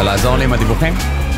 לעזור לי עם הדיווחים?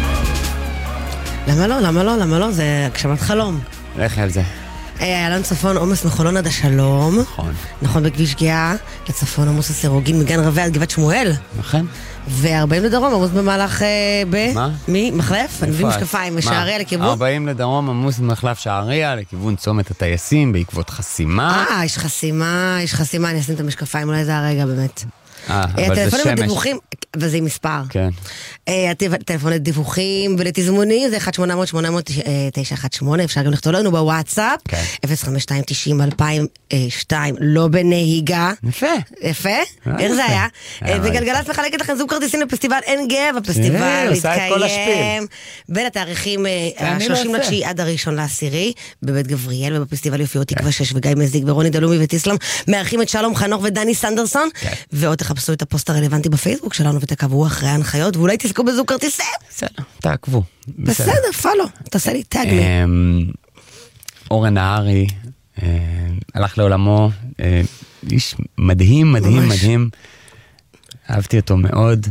למה לא? זה הגשמת חלום. לכי על זה. אלון צפון, עומס מחולון עד השלום. נכון, בכביש גאה, לצפון עמוס הסירוגין, מגן רבי עד גבעת שמואל. נכון. ו-40 לדרום, עמוס במהלך מה? מחלף? אני מביא משקפיים, משעריה לכיוון. 40 לדרום, עמוס במחלף שעריה, לכיוון צומת הטייסים, בעקבות חסימה. יש חסימה, אני אשים את המשקפיים, אולי זה הרגע באמת. אבל זה הטלפונים שמש. לדיווחים, וזה עם מספר. כן. הטלפון לדיווחים ולתזמונים, זה 1-800-800-918, אפשר גם לכתוב לנו בוואטסאפ, 052-90-2002, לא בנהיגה. יפה? איך זה היה? וגלגלצ מחלקת לכם זוג כרטיסים לפסטיבל אין גאה, הפסטיבל מתקיים בין התאריכים 30-9 עד 1-10, בבית גבריאל ובפסטיבל יופיעות תקווה 6 וגיא מזיק ורוני דלומי וטיסלם, מארחים את שלום חנוך ודני סנדרסון, ועוד תחפשו את הפוסט הרלוונטי בפייסבוק שלנו ותקבעו אחרי ההנחיות, ואולי תזכו בזוג כרטיסים. בסדר, תעקבו. בסדר, פאלו, תעשה לי טאג לי. אורן נהרי הלך לעולמו, איש מדהים, אהבתי אותו מאוד.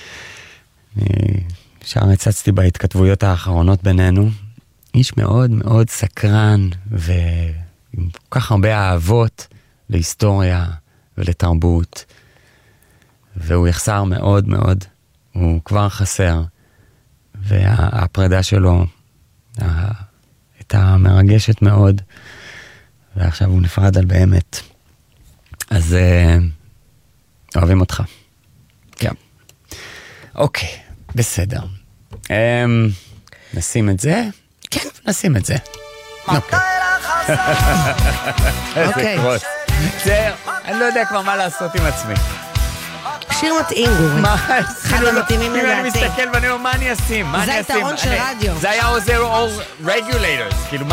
שם הצצתי בהתכתבויות האחרונות בינינו, איש מאוד מאוד סקרן, ועם כל כך הרבה אהבות להיסטוריה ולתרבות, והוא יחסר מאוד מאוד, הוא כבר חסר, והפרידה שלו הייתה מרגשת מאוד, ועכשיו הוא נפרד על באמת. אז אוהבים אותך. כן. אוקיי, בסדר. נשים את זה? כן, נשים את זה. איזה קרוס. אני לא יודע כבר מה לעשות עם עצמי. שיר מתאים, גורי. אחד המתאימים לדעתי. אני מסתכל ואני אומר, מה אני אשים? זה היתרון של רדיו. זה היה עוזר אור רגולטורס, כאילו